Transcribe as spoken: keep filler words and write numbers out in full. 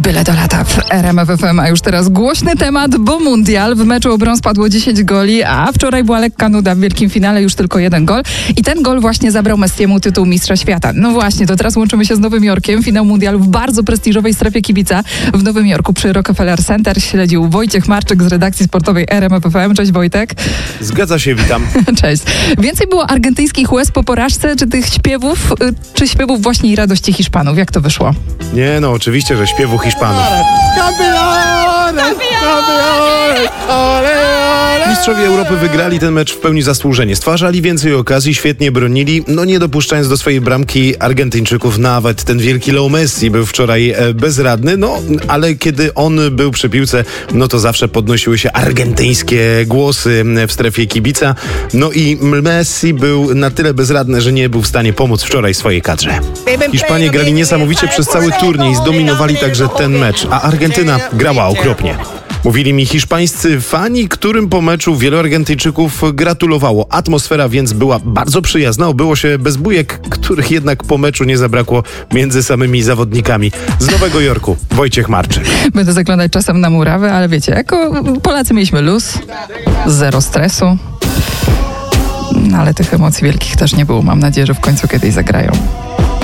Byle do lata w R M F F M, a już teraz głośny temat, bo mundial. W meczu o brąz padło dziesięć goli, a wczoraj była lekka nuda w wielkim finale, już tylko jeden gol. I ten gol właśnie zabrał Messiemu tytuł mistrza świata. No właśnie, to teraz łączymy się z Nowym Jorkiem. Finał mundialu w bardzo prestiżowej strefie kibica w Nowym Jorku przy Rockefeller Center śledził Wojciech Marczyk z redakcji sportowej R M F F M. Cześć Wojtek. Zgadza się, witam. Cześć. Więcej było argentyńskich łez po porażce, czy tych śpiewów, czy śpiewów właśnie i radości Hiszpanów? Jak to wyszło? Nie, no oczywiście, że śpiewu Hiszpanów. Mistrzowie Europy wygrali ten mecz w pełni zasłużenie. Stwarzali więcej okazji, świetnie bronili, no nie dopuszczając do swojej bramki Argentyńczyków. Nawet ten wielki Leo Messi był wczoraj bezradny, no ale kiedy on był przy piłce, no to zawsze podnosiły się argentyńskie głosy w strefie kibica. No i Messi był na tyle bezradny, że nie był w stanie pomóc wczoraj swojej kadrze. Hiszpanie grali niesamowicie przez cały turniej, zdominowali także ten mecz, a Argentyna grała okropnie. Mówili mi hiszpańscy fani, którym po meczu wielu Argentyńczyków gratulowało. Atmosfera więc była bardzo przyjazna, obyło się bez bujek, których jednak po meczu nie zabrakło między samymi zawodnikami. Z Nowego Jorku, Wojciech Marczyk. Będę zaglądać czasem na murawę, ale wiecie, jako Polacy mieliśmy luz, zero stresu, no, ale tych emocji wielkich też nie było. Mam nadzieję, że w końcu kiedyś zagrają.